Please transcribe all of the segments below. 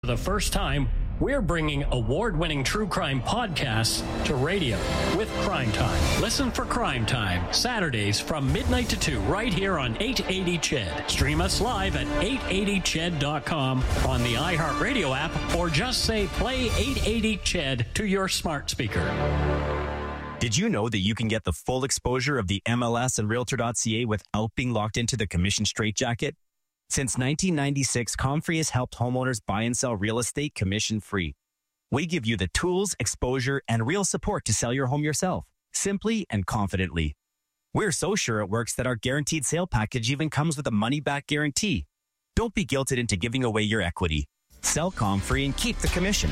For the first time, we're bringing award-winning true crime podcasts to radio with Crime Time. Listen for Crime Time, Saturdays from midnight to 2, right here on 880 CHED. Stream us live at 880ched.com on the iHeartRadio app, or just say play 880 CHED to your smart speaker. Did you know that you can get the full exposure of the MLS and Realtor.ca without being locked into the commission straitjacket? Since 1996, Comfrey has helped homeowners buy and sell real estate commission-free. We give you the tools, exposure, and real support to sell your home yourself, simply and confidently. We're so sure it works that our guaranteed sale package even comes with a money-back guarantee. Don't be guilted into giving away your equity. Sell Comfrey and keep the commission.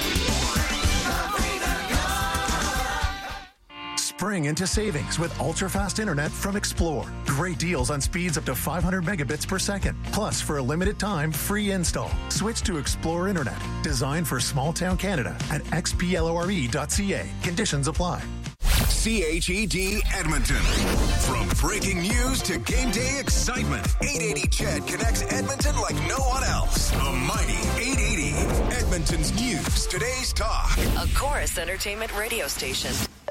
Spring into savings with ultra-fast internet from Explore. Great deals on speeds up to 500 megabits per second. Plus, for a limited time, free install. Switch to Explore Internet, designed for small-town Canada at xplore.ca. Conditions apply. CHED Edmonton. From breaking news to game day excitement, 880 CHED connects Edmonton like no one else. The mighty 880. Edmonton's news, today's talk. A Chorus Entertainment radio station.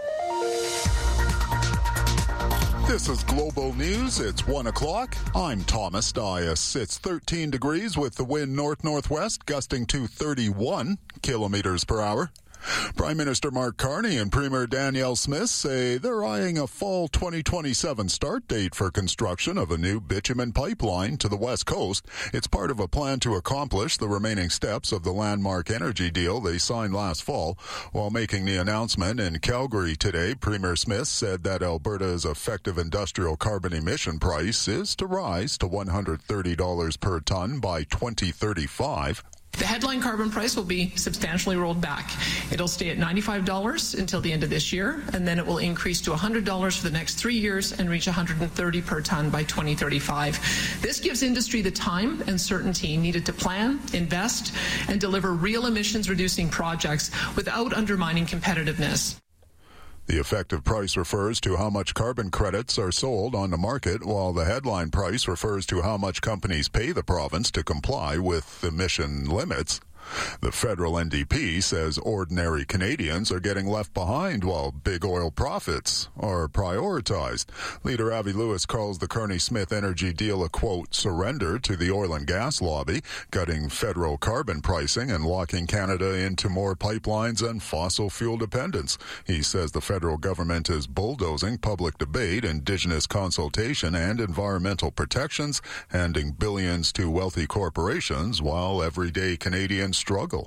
This is Global News. It's 1 o'clock. I'm Thomas Dias. It's 13 degrees with the wind north-northwest, gusting to 31 kilometers per hour. Prime Minister Mark Carney and Premier Danielle Smith say they're eyeing a fall 2027 start date for construction of a new bitumen pipeline to the West Coast. It's part of a plan to accomplish the remaining steps of the landmark energy deal they signed last fall. While making the announcement in Calgary today, Premier Smith said that Alberta's effective industrial carbon emission price is to rise to $130 per ton by 2035. The headline carbon price will be substantially rolled back. It'll stay at $95 until the end of this year, and then it will increase to $100 for the next 3 years and reach $130 per ton by 2035. This gives industry the time and certainty needed to plan, invest, and deliver real emissions-reducing projects without undermining competitiveness. The effective price refers to how much carbon credits are sold on the market, while the headline price refers to how much companies pay the province to comply with emission limits. The federal NDP says ordinary Canadians are getting left behind while big oil profits are prioritized. Leader Avi Lewis calls the Carney-Smith energy deal a, quote, surrender to the oil and gas lobby, cutting federal carbon pricing and locking Canada into more pipelines and fossil fuel dependence. He says the federal government is bulldozing public debate, Indigenous consultation, and environmental protections, handing billions to wealthy corporations while everyday Canadians struggle.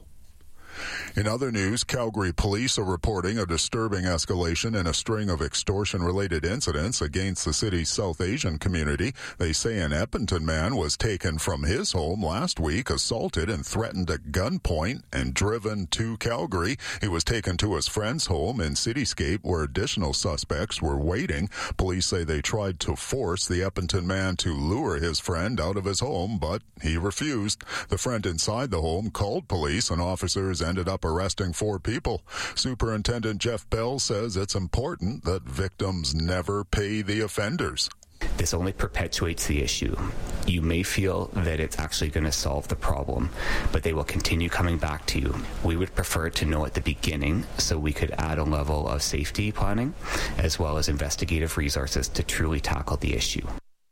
In other news, Calgary police are reporting a disturbing escalation in a string of extortion-related incidents against the city's South Asian community. They say an Edmonton man was taken from his home last week, assaulted and threatened at gunpoint, and driven to Calgary. He was taken to his friend's home in Cityscape, where additional suspects were waiting. Police say they tried to force the Edmonton man to lure his friend out of his home, but he refused. The friend inside the home called police, and officers ended up arresting 4 people. Superintendent Jeff Bell says it's important that victims never pay the offenders. This only perpetuates the issue. You may feel that it's actually going to solve the problem, but they will continue coming back to you. We would prefer to know at the beginning so we could add a level of safety planning as well as investigative resources to truly tackle the issue.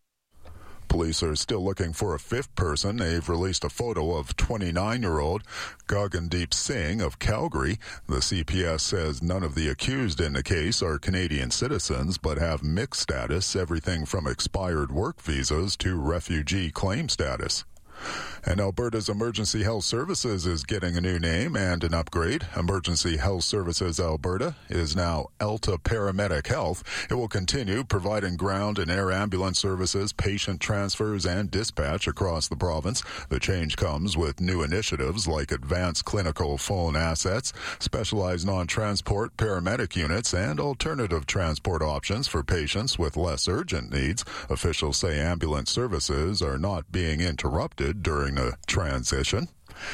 Police are still looking for a 5th person. They've released a photo of 29-year-old Gagandeep Singh of Calgary. The CPS says none of the accused in the case are Canadian citizens, but have mixed status, everything from expired work visas to refugee claim status. And Alberta's Emergency Health Services is getting a new name and an upgrade. Emergency Health Services Alberta is now Alta Paramedic Health. It will continue providing ground and air ambulance services, patient transfers, and dispatch across the province. The change comes with new initiatives like advanced clinical phone assets, specialized non-transport paramedic units, and alternative transport options for patients with less urgent needs. Officials say ambulance services are not being interrupted during the transition.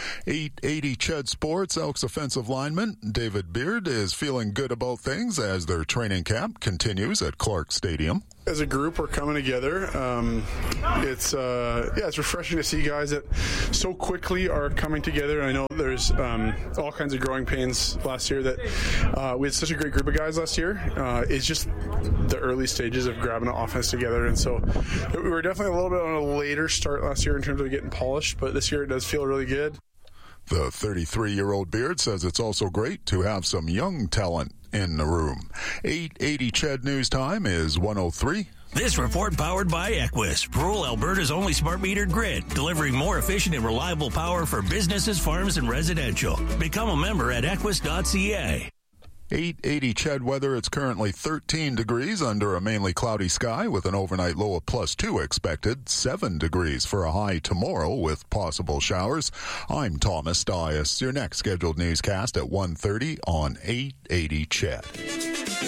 880 CHED Sports, Elks offensive lineman David Beard is feeling good about things as their training camp continues at Clark Stadium. As a group, we're coming together. It's refreshing to see guys that so quickly are coming together. I know there's all kinds of growing pains last year that we had such a great group of guys last year. It's just the early stages of grabbing an offense together, and so we were definitely a little bit on a later start last year in terms of getting polished, but this year it does feel really good. The 33-year-old Beard says it's also great to have some young talent in the room. 880 CHED News Time is 1:03. This report powered by Equus, rural Alberta's only smart metered grid, delivering more efficient and reliable power for businesses, farms, and residential. Become a member at equus.ca. 880 CHED weather. It's currently 13 degrees under a mainly cloudy sky with an overnight low of +2 expected. 7 degrees for a high tomorrow with possible showers. I'm Thomas Dias. Your next scheduled newscast at 1:30 on 880 CHED.